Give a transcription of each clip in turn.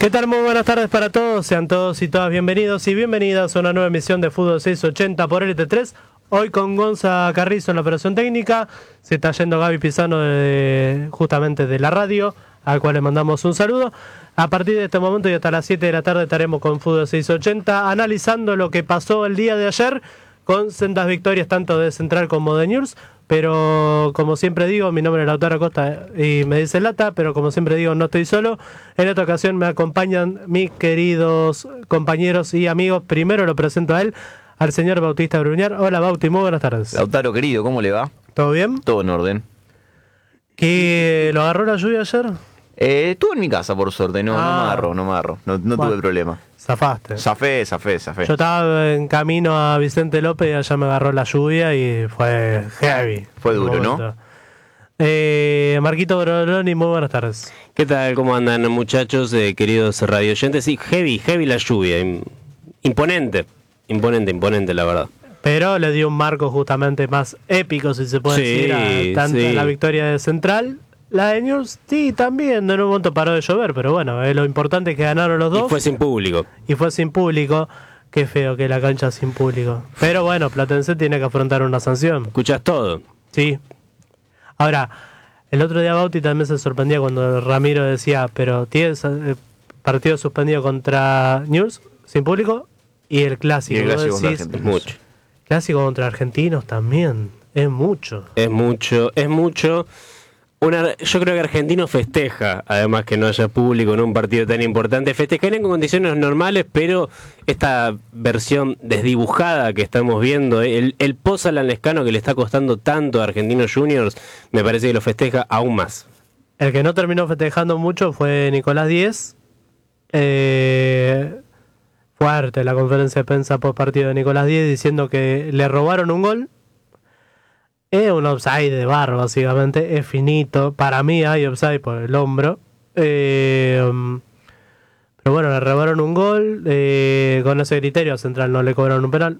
¿Qué tal? Muy buenas tardes para todos, sean todos y todas bienvenidos y bienvenidas a una nueva emisión de Fútbol 680 por LT3. Hoy con Gonza Carrizo en la operación técnica, se está yendo Gaby Pisano justamente de la radio, al cual le mandamos un saludo. A partir de este momento y hasta las 7 de la tarde estaremos con Fútbol 680 analizando lo que pasó el día de ayer con sendas victorias tanto de Central como de Newell's. Pero como siempre digo, mi nombre es Lautaro Acosta y me dice Lata, pero como siempre digo, no estoy solo. En esta ocasión me acompañan mis queridos compañeros y amigos. Primero lo presento a él, al señor Bautista Bruñar. Hola Bauti, muy buenas tardes. Lautaro querido, ¿cómo le va? ¿Todo bien? Todo en orden. ¿Que lo agarró la lluvia ayer? Estuve en mi casa por suerte, no me agarró, no bueno, tuve problema. Zafaste. Zafé. Yo estaba en camino a Vicente López y allá me agarró la lluvia y fue heavy. Fue duro, ¿no? Marquito Broloni, muy buenas tardes. ¿Qué tal? ¿Cómo andan, muchachos, queridos radioyentes? Sí, heavy la lluvia. Imponente, la verdad. Pero le dio un marco justamente más épico, si se puede decir, tanto a la victoria de Central. La de Newell's, sí, también en un momento paró de llover, pero bueno, lo importante es que ganaron los dos. Y fue sin público. Qué feo que la cancha sin público. Pero bueno, Platense tiene que afrontar una sanción. ¿Escuchás todo? Sí. Ahora, el otro día Bauti también se sorprendía cuando Ramiro decía, pero tienes partido suspendido contra Newell's sin público y el clásico. Y el clásico contra Argentinos. Es mucho. Clásico contra Argentinos también. Es mucho. Es mucho. Yo creo que Argentino festeja, además que no haya público en un partido tan importante. Festejarían con condiciones normales, pero esta versión desdibujada que estamos viendo, el post-Alan Lescano que le está costando tanto a Argentinos Juniors, me parece que lo festeja aún más. El que no terminó festejando mucho fue Nicolás Díez. Fuerte la conferencia de prensa post partido de Nicolás Díez diciendo que le robaron un gol. Es un offside de bar, básicamente. Es finito. Para mí hay offside por el hombro. Pero bueno, le robaron un gol. Con ese criterio a Central no le cobraron un penal.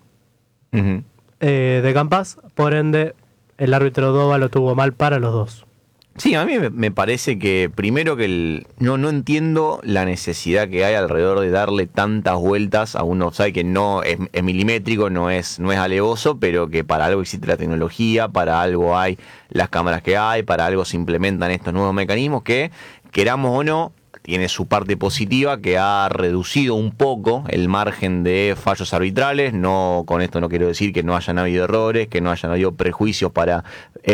De Campas. Por ende, el árbitro Doba lo tuvo mal para los dos. Sí, a mí me parece que primero que no entiendo la necesidad que hay alrededor de darle tantas vueltas a un offside que no es milimétrico, no es alevoso, pero que para algo existe la tecnología, para algo hay las cámaras que hay, para algo se implementan estos nuevos mecanismos que, queramos o no, tiene su parte positiva que ha reducido un poco el margen de fallos arbitrales. No, con esto no quiero decir que no hayan habido errores, que no hayan habido perjuicios para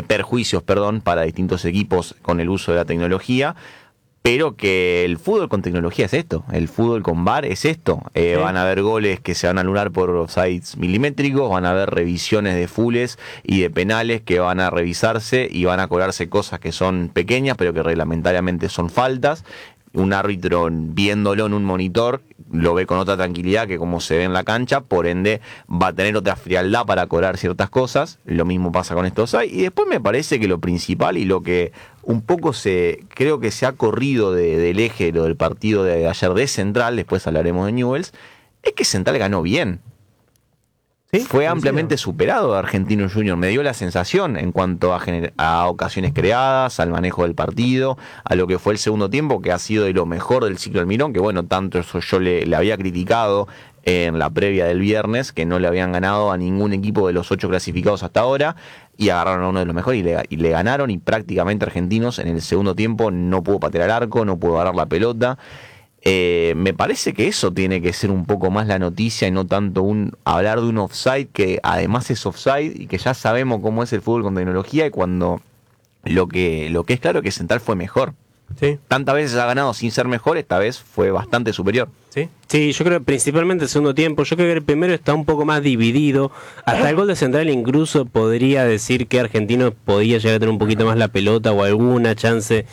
distintos equipos con el uso de la tecnología, pero que el fútbol con tecnología es esto, el fútbol con VAR es esto. Sí. Van a haber goles que se van a anular por offsides milimétricos, van a haber revisiones de fulls y de penales que van a revisarse y van a cobrarse cosas que son pequeñas, pero que reglamentariamente son faltas. Un árbitro viéndolo en un monitor lo ve con otra tranquilidad que como se ve en la cancha, por ende va a tener otra frialdad para cobrar ciertas cosas. Lo mismo pasa con estos hay. Y después me parece que lo principal y lo que un poco creo que se ha corrido del eje lo del partido de ayer de Central, después hablaremos de Newell's, es que Central ganó bien. ¿Sí? Fue ampliamente superado a Argentinos Juniors. Me dio la sensación en cuanto a ocasiones creadas, al manejo del partido, a lo que fue el segundo tiempo, que ha sido de lo mejor del ciclo Almirón, que bueno, tanto eso yo le había criticado en la previa del viernes, que no le habían ganado a ningún equipo de los 8 clasificados hasta ahora, y agarraron a uno de los mejores y le ganaron, y prácticamente Argentinos en el segundo tiempo no pudo patear al arco, no pudo agarrar la pelota. Me parece que eso tiene que ser un poco más la noticia y no tanto hablar de un offside que además es offside y que ya sabemos cómo es el fútbol con tecnología, y cuando lo que es claro que Central fue mejor. Sí. Tantas veces ha ganado sin ser mejor, esta vez fue bastante superior. Sí, yo creo principalmente el segundo tiempo. Yo creo que el primero está un poco más dividido. Hasta el gol de Central incluso podría decir que Argentinos podía llegar a tener un poquito más la pelota o alguna chance